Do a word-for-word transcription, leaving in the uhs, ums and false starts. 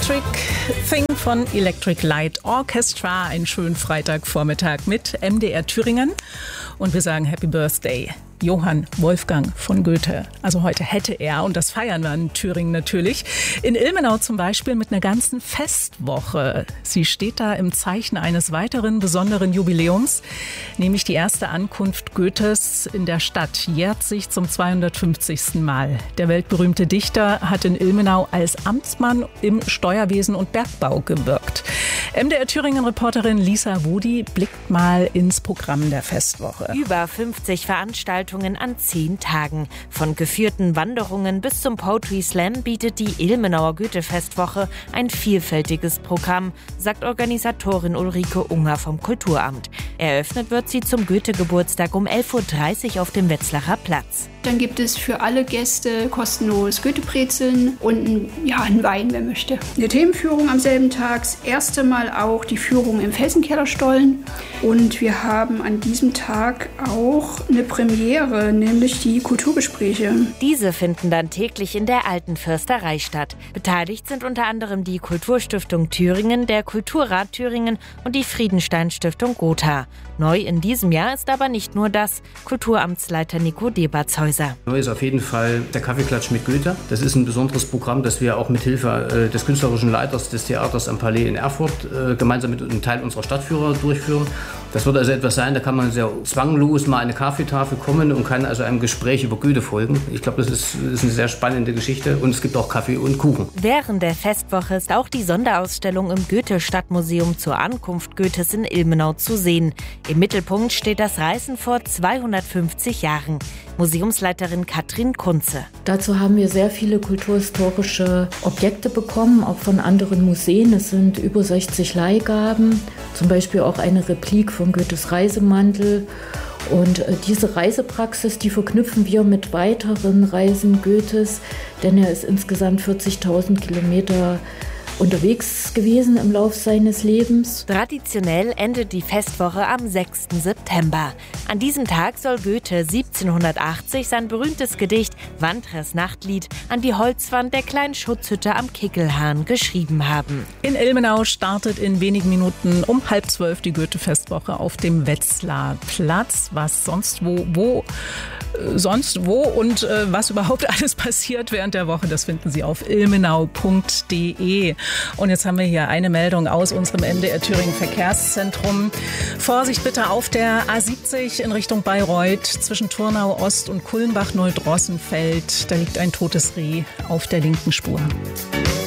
Electric Thing von Electric Light Orchestra. Einen schönen Freitagvormittag mit M D R Thüringen. Und wir sagen Happy Birthday, Johann Wolfgang von Goethe. Also heute hätte er, und das feiern wir in Thüringen natürlich, in Ilmenau zum Beispiel mit einer ganzen Festwoche. Sie steht da im Zeichen eines weiteren besonderen Jubiläums, nämlich die erste Ankunft Goethes in der Stadt jährt sich zum zweihundertfünfzigsten Mal. Der weltberühmte Dichter hat in Ilmenau als Amtsmann im Steuerwesen und Bergbau gewirkt. M D R Thüringen-Reporterin Lisa Wudi blickt mal ins Programm der Festwoche. Über fünfzig Veranstaltungen an zehn Tagen. Von geführten Wanderungen bis zum Poetry Slam bietet die Ilmenauer Goethe-Festwoche ein vielfältiges Programm, sagt Organisatorin Ulrike Unger vom Kulturamt. Eröffnet wird sie zum Goethe-Geburtstag um elf Uhr dreißig auf dem Wetzlacher Platz. Dann gibt es für alle Gäste kostenlos Goethe-Brezeln und ein, ja, einen Wein, wer möchte. Eine Themenführung am selben Tag, das erste Mal auch die Führung im Felsenkellerstollen. Und wir haben an diesem Tag auch eine Premiere, nämlich die Kulturgespräche. Diese finden dann täglich in der Alten Försterei statt. Beteiligt sind unter anderem die Kulturstiftung Thüringen, der Kulturrat Thüringen und die Friedenstein-Stiftung Gotha. Neu in diesem Jahr ist aber nicht nur das. Kulturamtsleiter Nico Debertshäuser. Neu ist auf jeden Fall der Kaffeeklatsch mit Goethe. Das ist ein besonderes Programm, das wir auch mit Hilfe äh, des künstlerischen Leiters des Theaters am Palais in Erfurt äh, gemeinsam mit einem Teil unserer Stadtführer durchführen. Das wird also etwas sein, da kann man sehr zwanglos mal an eine Kaffeetafel kommen und kann also einem Gespräch über Goethe folgen. Ich glaube, das ist, das ist eine sehr spannende Geschichte und es gibt auch Kaffee und Kuchen. Während der Festwoche ist auch die Sonderausstellung im Goethe-Stadtmuseum zur Ankunft Goethes in Ilmenau zu sehen. Im Mittelpunkt steht das Reisen vor zweihundertfünfzig Jahren. Museumsleiterin Katrin Kunze. Dazu haben wir sehr viele kulturhistorische Objekte bekommen, auch von anderen Museen. Es sind über sechzig Leihgaben, zum Beispiel auch eine Replik von Goethes Reisemantel. Und äh, diese Reisepraxis, die verknüpfen wir mit weiteren Reisen Goethes, denn er ist insgesamt vierzigtausend Kilometer unterwegs gewesen im Lauf seines Lebens. Traditionell endet die Festwoche am sechsten September. An diesem Tag soll Goethe siebzehnhundertachtzig sein berühmtes Gedicht Wantres Nachtlied an die Holzwand der kleinen Schutzhütte am Kickelhahn geschrieben haben. In Ilmenau startet in wenigen Minuten um halb zwölf die Goethe-Festwoche auf dem Wetzlarer Platz. Was sonst wo, wo, äh, sonst wo und äh, was überhaupt alles passiert während der Woche, das finden Sie auf ilmenau punkt de. Und jetzt haben wir hier eine Meldung aus unserem M D R Thüringen Verkehrszentrum. Vorsicht bitte auf der A siebzig in Richtung Bayreuth zwischen Turnau Ost und Kulmbach-Neuldrossenfeld. Da liegt ein totes Reh auf der linken Spur.